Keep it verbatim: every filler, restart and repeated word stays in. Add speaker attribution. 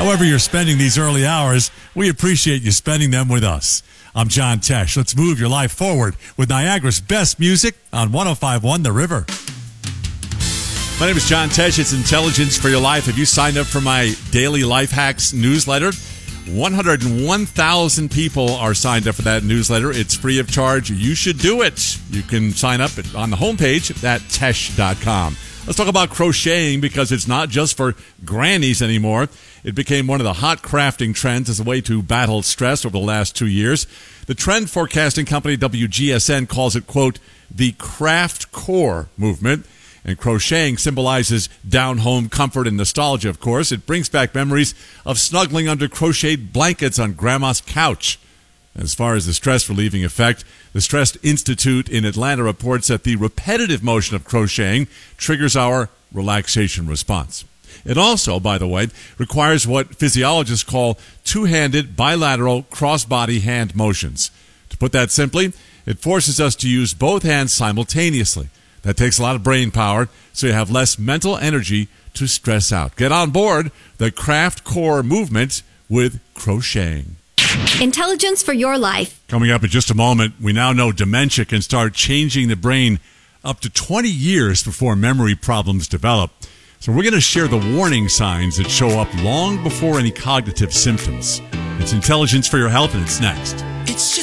Speaker 1: However you're spending these early hours, we appreciate you spending them with us. I'm John Tesh. Let's move your life forward with Niagara's best music on one oh five point one The River. My name is John Tesh. It's Intelligence for Your Life. Have you signed up for my daily life hacks newsletter? one hundred one thousand people are signed up for that newsletter. It's free of charge. You should do it. You can sign up on the homepage at tesh dot com. Let's talk about crocheting because it's not just for grannies anymore. It became one of the hot crafting trends as a way to battle stress over the last two years. The trend forecasting company W G S N calls it, quote, the craft core movement. And crocheting symbolizes down-home comfort and nostalgia, of course. It brings back memories of snuggling under crocheted blankets on Grandma's couch. As far as the stress-relieving effect, the Stress Institute in Atlanta reports that the repetitive motion of crocheting triggers our relaxation response. It also, by the way, requires what physiologists call two-handed bilateral cross-body hand motions. To put that simply, it forces us to use both hands simultaneously. That takes a lot of brain power, so you have less mental energy to stress out. Get on board the craft core movement with crocheting.
Speaker 2: Intelligence for your life.
Speaker 1: Coming up in just a moment, we now know dementia can start changing the brain up to twenty years before memory problems develop. So we're going to share the warning signs that show up long before any cognitive symptoms. It's Intelligence for Your Health, and it's next.
Speaker 3: It's just